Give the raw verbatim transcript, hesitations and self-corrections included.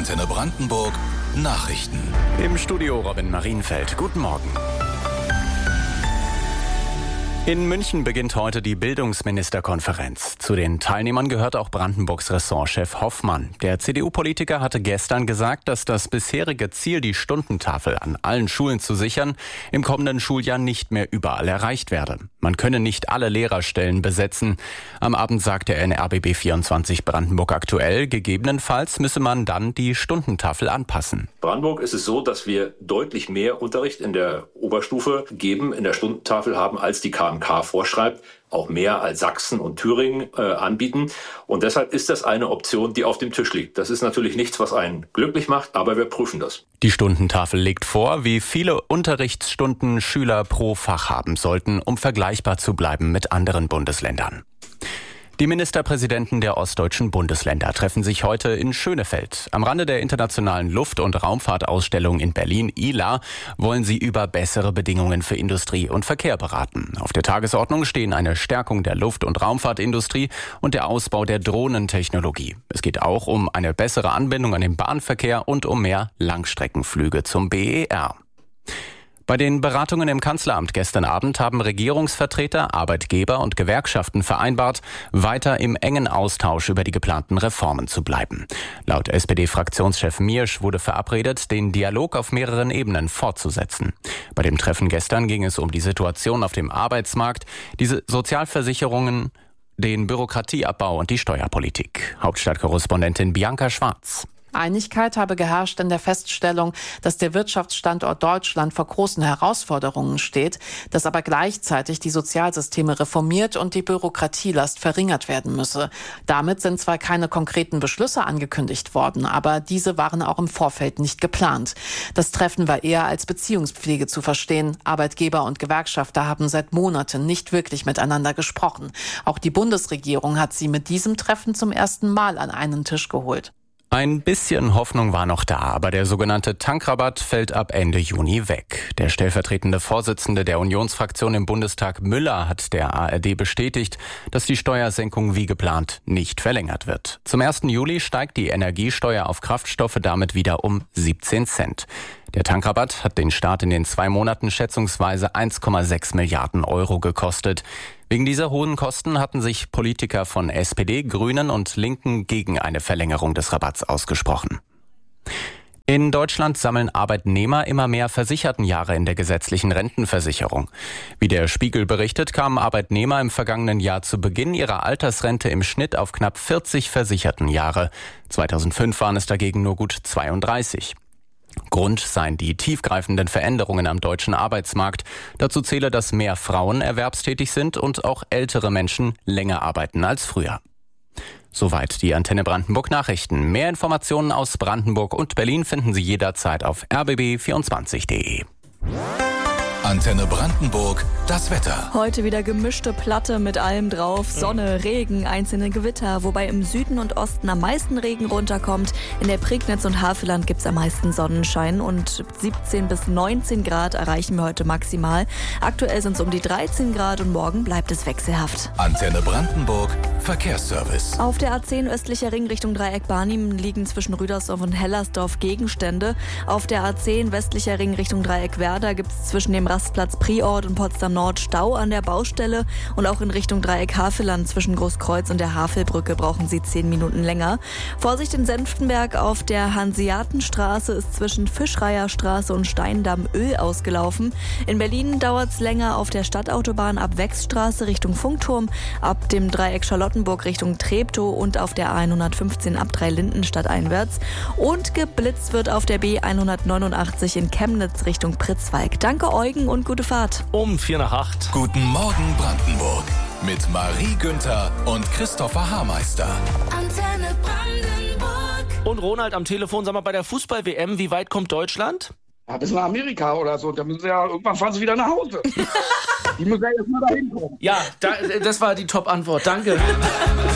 Antenne Brandenburg Nachrichten. Im Studio Robin Marienfeld. Guten Morgen. In München beginnt heute die Bildungsministerkonferenz. Zu den Teilnehmern gehört auch Brandenburgs Ressortchef Hoffmann. Der C D U-Politiker hatte gestern gesagt, dass das bisherige Ziel, die Stundentafel an allen Schulen zu sichern, im kommenden Schuljahr nicht mehr überall erreicht werde. Man könne nicht alle Lehrerstellen besetzen. Am Abend sagte er in R B B vierundzwanzig Brandenburg aktuell, gegebenenfalls müsse man dann die Stundentafel anpassen. Brandenburg ist es so, dass wir deutlich mehr Unterricht in der Oberstufe geben, in der Stundentafel haben, als die K M K vorschreibt, auch mehr als Sachsen und Thüringen äh, anbieten. Und deshalb ist das eine Option, die auf dem Tisch liegt. Das ist natürlich nichts, was einen glücklich macht, aber wir prüfen das. Die Stundentafel legt vor, wie viele Unterrichtsstunden Schüler pro Fach haben sollten, um vergleichbar zu bleiben mit anderen Bundesländern. Die Ministerpräsidenten der ostdeutschen Bundesländer treffen sich heute in Schönefeld. Am Rande der internationalen Luft- und Raumfahrtausstellung in Berlin, I L A, wollen sie über bessere Bedingungen für Industrie und Verkehr beraten. Auf der Tagesordnung stehen eine Stärkung der Luft- und Raumfahrtindustrie und der Ausbau der Drohnentechnologie. Es geht auch um eine bessere Anbindung an den Bahnverkehr und um mehr Langstreckenflüge zum B E R. Bei den Beratungen im Kanzleramt gestern Abend haben Regierungsvertreter, Arbeitgeber und Gewerkschaften vereinbart, weiter im engen Austausch über die geplanten Reformen zu bleiben. Laut S P D-Fraktionschef Miersch wurde verabredet, den Dialog auf mehreren Ebenen fortzusetzen. Bei dem Treffen gestern ging es um die Situation auf dem Arbeitsmarkt, diese Sozialversicherungen, den Bürokratieabbau und die Steuerpolitik. Hauptstadtkorrespondentin Bianca Schwarz. Einigkeit habe geherrscht in der Feststellung, dass der Wirtschaftsstandort Deutschland vor großen Herausforderungen steht, dass aber gleichzeitig die Sozialsysteme reformiert und die Bürokratielast verringert werden müsse. Damit sind zwar keine konkreten Beschlüsse angekündigt worden, aber diese waren auch im Vorfeld nicht geplant. Das Treffen war eher als Beziehungspflege zu verstehen. Arbeitgeber und Gewerkschafter haben seit Monaten nicht wirklich miteinander gesprochen. Auch die Bundesregierung hat sie mit diesem Treffen zum ersten Mal an einen Tisch geholt. Ein bisschen Hoffnung war noch da, aber der sogenannte Tankrabatt fällt ab Ende Juni weg. Der stellvertretende Vorsitzende der Unionsfraktion im Bundestag Müller hat der A R D bestätigt, dass die Steuersenkung wie geplant nicht verlängert wird. Zum ersten Juli steigt die Energiesteuer auf Kraftstoffe damit wieder um siebzehn Cent. Der Tankrabatt hat den Staat in den zwei Monaten schätzungsweise eins Komma sechs Milliarden Euro gekostet. Wegen dieser hohen Kosten hatten sich Politiker von S P D, Grünen und Linken gegen eine Verlängerung des Rabatts ausgesprochen. In Deutschland sammeln Arbeitnehmer immer mehr Versichertenjahre in der gesetzlichen Rentenversicherung. Wie der Spiegel berichtet, kamen Arbeitnehmer im vergangenen Jahr zu Beginn ihrer Altersrente im Schnitt auf knapp vierzig Versichertenjahre. zweitausendfünf waren es dagegen nur gut zweiunddreißig. Grund seien die tiefgreifenden Veränderungen am deutschen Arbeitsmarkt. Dazu zähle, dass mehr Frauen erwerbstätig sind und auch ältere Menschen länger arbeiten als früher. Soweit die Antenne Brandenburg Nachrichten. Mehr Informationen aus Brandenburg und Berlin finden Sie jederzeit auf r b b vierundzwanzig punkt d e. Antenne Brandenburg, das Wetter. Heute wieder gemischte Platte mit allem drauf. Sonne, Regen, einzelne Gewitter, wobei im Süden und Osten am meisten Regen runterkommt. In der Prignitz und Havelland gibt's am meisten Sonnenschein und siebzehn bis neunzehn Grad erreichen wir heute maximal. Aktuell sind es um die dreizehn Grad und morgen bleibt es wechselhaft. Antenne Brandenburg, Verkehrsservice. Auf der A zehn östlicher Ring Richtung Dreieck Barnim liegen zwischen Rüdersdorf und Hellersdorf Gegenstände. Auf der A zehn westlicher Ring Richtung Dreieck Werder gibt's zwischen dem Rastplatz Priort und Potsdam Nord Stau an der Baustelle und auch in Richtung Dreieck Havelland zwischen Großkreuz und der Havelbrücke brauchen Sie zehn Minuten länger. Vorsicht in Senftenberg, auf der Hanseatenstraße ist zwischen Fischreierstraße und Steindamm Öl ausgelaufen. In Berlin dauert es länger auf der Stadtautobahn ab Wechsstraße Richtung Funkturm, ab dem Dreieck Charlottenburg Richtung Treptow und auf der A hundertfünfzehn ab Dreilindenstadt einwärts. Und geblitzt wird auf der B hundertneunundachtzig in Chemnitz Richtung Pritzwalk. Danke Eugen und gute Fahrt. Um vier nach acht. Guten Morgen Brandenburg mit Marie Günther und Christopher Haarmeister. Antenne Brandenburg. Und Ronald am Telefon, sag mal, bei der Fußball-W M, wie weit kommt Deutschland? Ja, bis nach Amerika oder so. Da müssen sie ja, irgendwann fahren sie wieder nach Hause. Die müssen ja erst mal dahin kommen. Ja, da, das war die Top-Antwort. Danke.